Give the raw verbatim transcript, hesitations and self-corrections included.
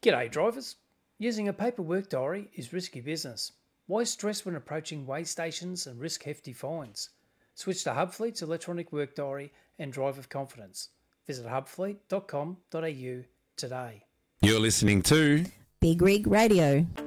G'day drivers. Using a paper work diary is risky business. Why stress when approaching weigh stations and risk hefty fines? Switch to Hubfleet's electronic work diary and drive with confidence. Visit hubfleet dot com dot a u today. You're listening to Big Rig Radio.